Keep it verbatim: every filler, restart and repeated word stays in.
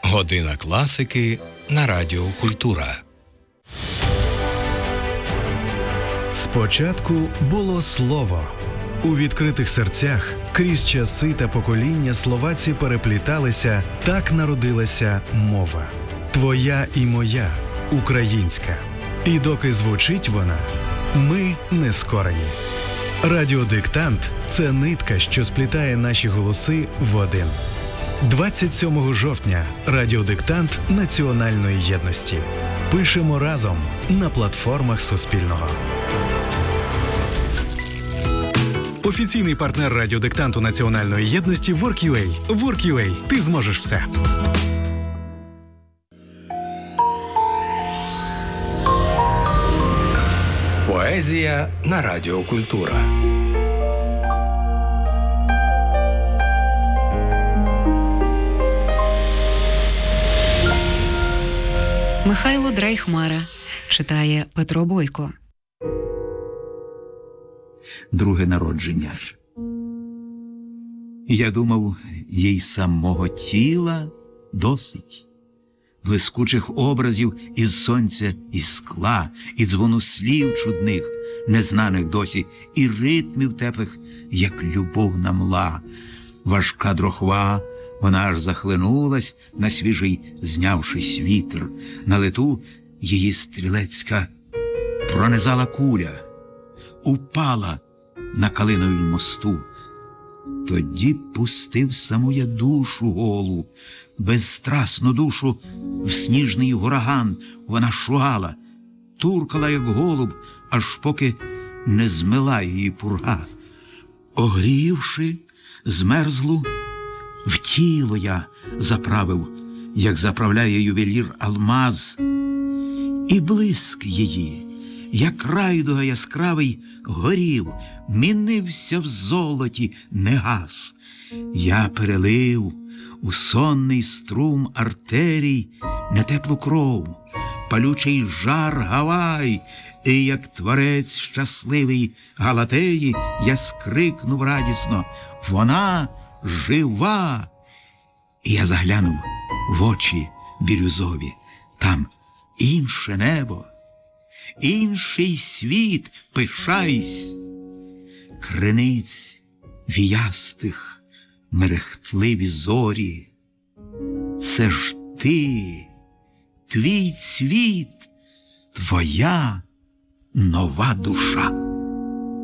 Година класики на Радіо Культура. Спочатку було слово. У відкритих серцях крізь часи та покоління слова ці перепліталися, так народилася мова. Твоя і моя, українська. І доки звучить вона, ми не скорені. Радіодиктант – це нитка, що сплітає наші голоси в один. двадцять сьомого жовтня Радіодиктант національної єдності. Пишемо разом на платформах Суспільного. Офіційний партнер радіодиктанту національної єдності WorkUA. WorkUA. Ти зможеш все. Поезія на Радіо Культура. Михайло Драйхмара читає Петро Бойко. Друге народження. Я думав, їй самого тіла досить. Блискучих образів із сонця, із скла, і дзвону слів чудних, незнаних досі, і ритмів теплих, як любовна мла. Важка дрохва, вона аж захлинулась на свіжий, знявшись вітер. На лету її стрілецька пронизала куля, упала на калиновім мосту. Тоді пустив саму я душу голу, безстрасну душу в сніжний ураган. Вона шугала, туркала, як голуб, аж поки не змила її пурга. Огрівши змерзлу, в тіло я заправив, як заправляє ювелір алмаз. І блиск її, як райдуга яскравий, горів, мінився в золоті, не гас. Я перелив у сонний струм артерій нетеплу кров, палючий жар Гавай, і як творець щасливий Галатеї я скрикнув радісно: вона жива! І я заглянув в очі бірюзові, там інше небо, інший світ, пишайсь. Криниць віястих мерехтливі зорі. Це ж ти, твій цвіт, твоя нова душа.